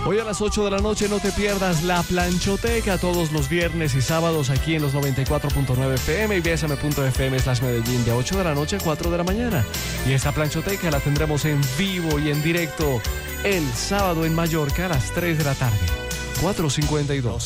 Hoy a las 8 de la noche no te pierdas la Planchoteca todos los viernes y sábados aquí en los 94.9 FM y bsm.fm/Medellín de 8 de la noche a 4 de la mañana. Y esta Planchoteca la tendremos en vivo y en directo el sábado en Mallorca a las 3 de la tarde. 4:52.